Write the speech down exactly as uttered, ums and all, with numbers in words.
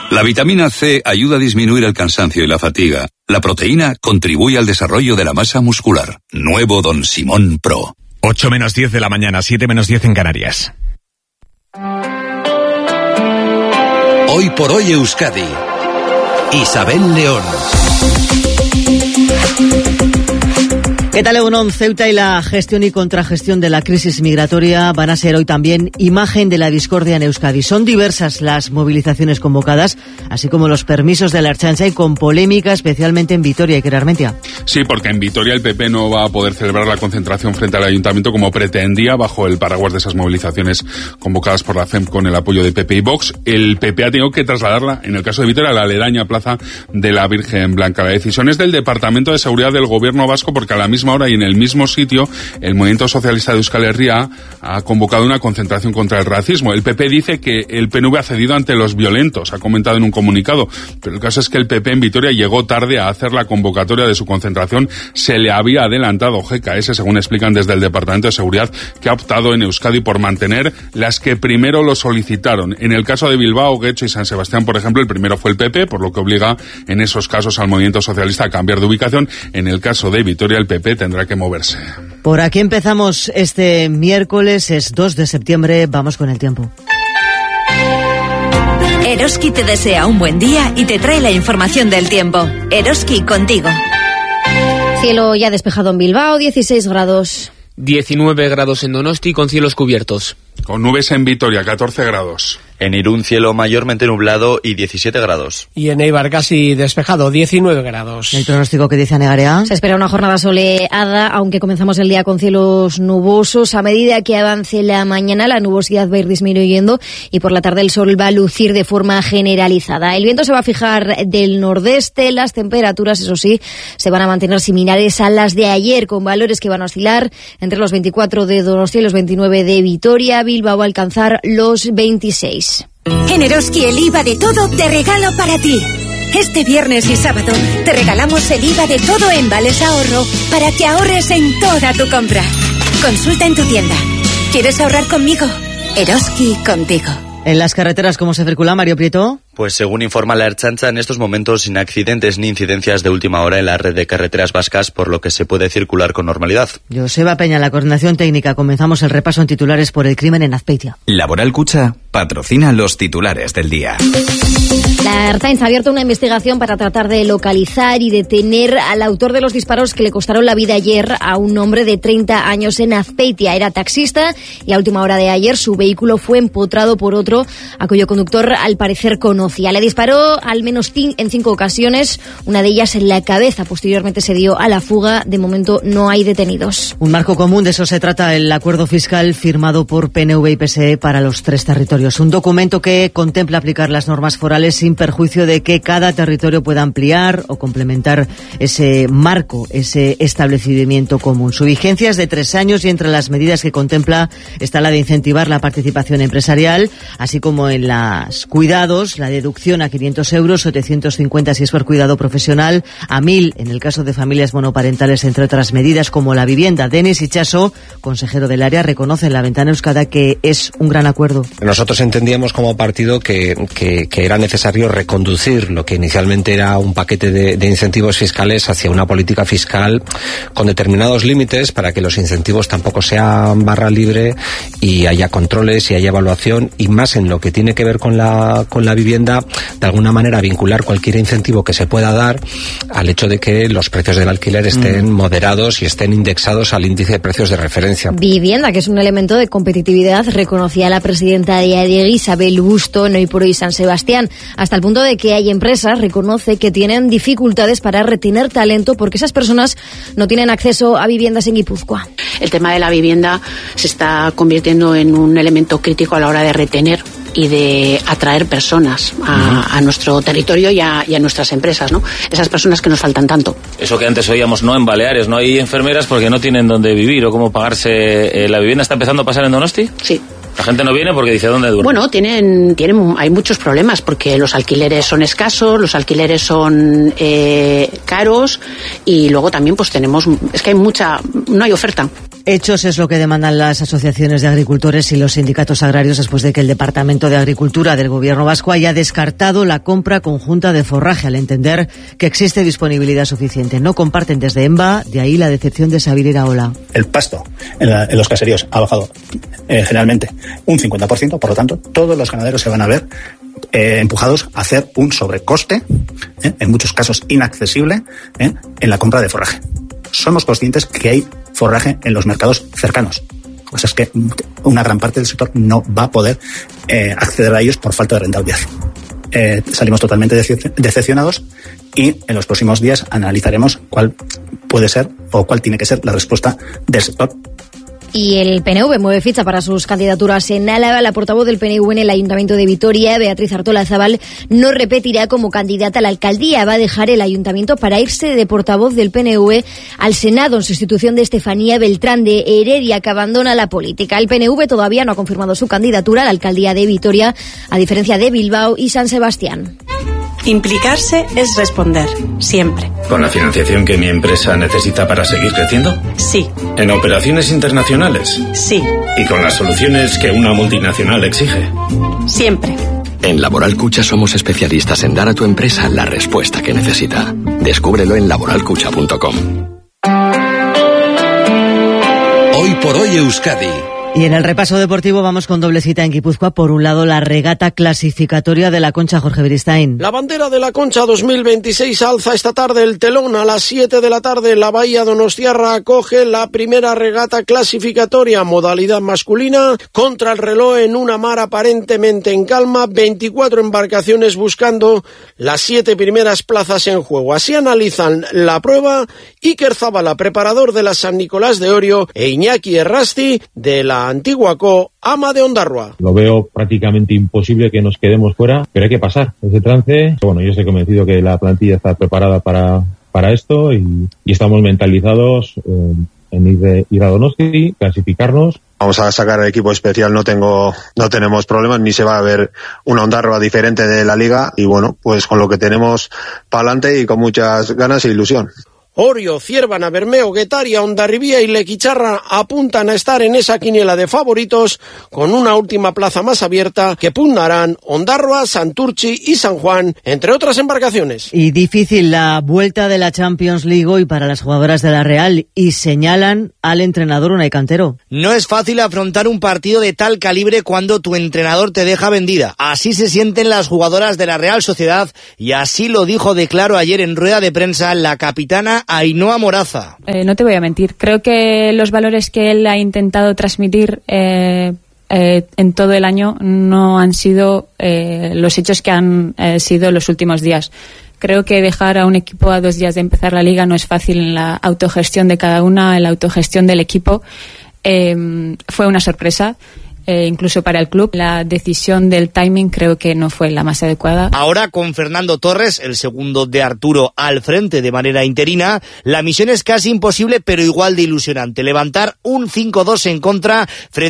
La vitamina C ayuda a disminuir el cansancio y la fatiga. La proteína contribuye al desarrollo de la masa muscular. Nuevo Don Simón Pro. ocho menos diez de la mañana, siete menos diez en Canarias. Hoy por hoy Euskadi. Isabel León. ¿Qué tal, Egunon? Ceuta y la gestión y contragestión de la crisis migratoria van a ser hoy también imagen de la discordia en Euskadi. Son diversas las movilizaciones convocadas, así como los permisos de la Ertzaintza, y con polémica especialmente en Vitoria y Armentia. Sí, porque en Vitoria el P P no va a poder celebrar la concentración frente al Ayuntamiento como pretendía bajo el paraguas de esas movilizaciones convocadas por la C E M con el apoyo de P P y Vox. El P P ha tenido que trasladarla, en el caso de Vitoria, a la aledaña plaza de la Virgen Blanca. La decisión es del Departamento de Seguridad del Gobierno Vasco, porque a la misma hora y en el mismo sitio el Movimiento Socialista de Euskal Herria ha convocado una concentración contra el racismo. El P P dice que el P N V ha cedido ante los violentos, ha comentado en un comunicado, pero el caso es que el P P en Vitoria llegó tarde a hacer la convocatoria de su concentración. Se le había adelantado G K S, según explican desde el Departamento de Seguridad, que ha optado en Euskadi por mantener las que primero lo solicitaron. En el caso de Bilbao, Guecho y San Sebastián, por ejemplo, el primero fue el P P, por lo que obliga en esos casos al Movimiento Socialista a cambiar de ubicación. En el caso de Vitoria, el P P tendrá que moverse. Por aquí empezamos este miércoles, es dos de septiembre, vamos con el tiempo. Eroski te desea un buen día y te trae la información del tiempo. Eroski, contigo. Cielo ya despejado en Bilbao, dieciséis grados. diecinueve grados en Donosti con cielos cubiertos. Con nubes en Vitoria, catorce grados. En Irún, cielo mayormente nublado y diecisiete grados. Y en Eibar casi despejado, diecinueve grados. ¿El pronóstico que dice Anegarea? Se espera una jornada soleada, aunque comenzamos el día con cielos nubosos. A medida que avance la mañana, la nubosidad va a ir disminuyendo y por la tarde el sol va a lucir de forma generalizada. El viento se va a fijar del nordeste, las temperaturas, eso sí, se van a mantener similares a las de ayer, con valores que van a oscilar entre los veinticuatro de Donostia y los veintinueve de Vitoria. Bilbao va a alcanzar los veintiséis. En Eroski el I V A de todo te regalo para ti. Este viernes y sábado te regalamos el I V A de todo en Vales Ahorro para que ahorres en toda tu compra. Consulta en tu tienda. ¿Quieres ahorrar conmigo? Eroski contigo. En las carreteras, ¿cómo se circula, Mario Prieto? Pues según informa la Ertzaintza, en estos momentos sin accidentes ni incidencias de última hora en la red de carreteras vascas, por lo que se puede circular con normalidad. Joseba Peña, la coordinación técnica. Comenzamos el repaso en titulares por el crimen en Azpeitia. Laboral Kutxa patrocina los titulares del día. La Ertzaintza ha abierto una investigación para tratar de localizar y detener al autor de los disparos que le costaron la vida ayer a un hombre de treinta años en Azpeitia. Era taxista y a última hora de ayer su vehículo fue empotrado por otro a cuyo conductor al parecer conocía. Le disparó al menos en cinco ocasiones, una de ellas en la cabeza. Posteriormente se dio a la fuga. De momento no hay detenidos. Un marco común, de eso se trata el acuerdo fiscal firmado por P N V y P S E para los tres territorios. Un documento que contempla aplicar las normas forales sin perjuicio de que cada territorio pueda ampliar o complementar ese marco, ese establecimiento común. Su vigencia es de tres años y entre las medidas que contempla está la de incentivar la participación empresarial, así como en los cuidados, la deducción a quinientos euros, setecientos cincuenta si es por cuidado profesional, a mil en el caso de familias monoparentales, entre otras medidas como la vivienda. Denis Ichaso, consejero del área, reconoce en La Ventana Euskadi que es un gran acuerdo. Nosotros entendíamos como partido que, que, que era necesario reconducir lo que inicialmente era un paquete de, de incentivos fiscales hacia una política fiscal con determinados límites para que los incentivos tampoco sean barra libre y haya controles y haya evaluación, y más en lo que tiene que ver con la, con la vivienda, de alguna manera vincular cualquier incentivo que se pueda dar al hecho de que los precios del alquiler estén mm. moderados y estén indexados al índice de precios de referencia. Vivienda, que es un elemento de competitividad, reconocía la presidenta de A D I E G, Isabel Busto, en Hoy por Hoy San Sebastián, hasta el punto de que hay empresas, reconoce, que tienen dificultades para retener talento porque esas personas no tienen acceso a viviendas en Guipúzcoa. El tema de la vivienda se está convirtiendo en un elemento crítico a la hora de retener y de atraer personas a, a nuestro territorio y a, y a nuestras empresas, ¿no? Esas personas que nos faltan tanto. Eso que antes oíamos, ¿no? En Baleares no hay enfermeras porque no tienen dónde vivir o cómo pagarse eh, la vivienda. ¿Está empezando a pasar en Donosti? Sí. La gente no viene porque dice ¿dónde duerme? Bueno, tienen, tienen, hay muchos problemas porque los alquileres son escasos, los alquileres son eh, caros y luego también pues tenemos, es que hay mucha, no hay oferta. Hechos es lo que demandan las asociaciones de agricultores y los sindicatos agrarios después de que el Departamento de Agricultura del Gobierno vasco haya descartado la compra conjunta de forraje al entender que existe disponibilidad suficiente. No comparten desde EMBA, de ahí la decepción de Xavier Iraola. El pasto en, la, en los caseríos ha bajado eh, generalmente un cincuenta por ciento, por lo tanto todos los ganaderos se van a ver eh, empujados a hacer un sobrecoste, eh, en muchos casos inaccesible, eh, en la compra de forraje. Somos conscientes que hay forraje en los mercados cercanos. O sea, es que una gran parte del sector no va a poder eh, acceder a ellos por falta de rentabilidad. Eh, salimos totalmente decepcionados y en los próximos días analizaremos cuál puede ser o cuál tiene que ser la respuesta del sector. Y el P N V mueve ficha para sus candidaturas en Álava. La portavoz del P N V en el Ayuntamiento de Vitoria, Beatriz Artolazabal, no repetirá como candidata a la alcaldía. Va a dejar el ayuntamiento para irse de portavoz del P N V al Senado en sustitución de Estefanía Beltrán de Heredia, que abandona la política. El P N V todavía no ha confirmado su candidatura a la alcaldía de Vitoria, a diferencia de Bilbao y San Sebastián. Implicarse es responder, siempre. ¿Con la financiación que mi empresa necesita para seguir creciendo? Sí. ¿En operaciones internacionales? Sí. ¿Y con las soluciones que una multinacional exige? Siempre. En Laboral Cucha somos especialistas en dar a tu empresa la respuesta que necesita. Descúbrelo en laboral cucha punto com. Hoy por hoy Euskadi. Y en el repaso deportivo vamos con doble cita en Guipúzcoa. Por un lado, la regata clasificatoria de la Concha, Jorge Beristain. La bandera de la Concha dos mil veintiséis alza esta tarde el telón. A las siete de la tarde la Bahía Donostiarra acoge la primera regata clasificatoria, modalidad masculina, contra el reloj en una mar aparentemente en calma, veinticuatro embarcaciones buscando las siete primeras plazas en juego. Así analizan la prueba Iker Zabala, preparador de la San Nicolás de Orio, e Iñaki Errasti de la Antigua Co, Ama de Ondarroa. Lo veo prácticamente imposible que nos quedemos fuera, pero hay que pasar ese trance. Bueno, yo estoy convencido que la plantilla está preparada para, para esto y, y estamos mentalizados eh, en ir, de, ir a Donosti, clasificarnos. Vamos a sacar el equipo especial, no tengo, no tenemos problemas, ni se va a ver una Ondarroa diferente de la liga y bueno, pues con lo que tenemos para adelante y con muchas ganas e ilusión. Orio, Ciervana, Bermeo, Guetaria, Hondarribía y Lequicharra apuntan a estar en esa quiniela de favoritos con una última plaza más abierta que pugnarán Ondarroa, Santurchi y San Juan, entre otras embarcaciones. Y difícil la vuelta de la Champions League hoy para las jugadoras de la Real y señalan al entrenador Unai Cantero. No es fácil afrontar un partido de tal calibre cuando tu entrenador te deja vendida. Así se sienten las jugadoras de la Real Sociedad y así lo dijo de claro ayer en rueda de prensa la capitana Ainhoa Moraza. Eh, no te voy a mentir, creo que los valores que él ha intentado transmitir eh, eh, en todo el año no han sido eh, los hechos que han eh, sido los últimos días. Creo que dejar a un equipo a dos días de empezar la liga no es fácil en la autogestión de cada una, en la autogestión del equipo. Eh, fue una sorpresa. Eh, incluso para el club, la decisión del timing creo que no fue la más adecuada. Ahora con Fernando Torres, el segundo de Arturo, al frente de manera interina, la misión es casi imposible pero igual de ilusionante, levantar un cinco dos en contra frente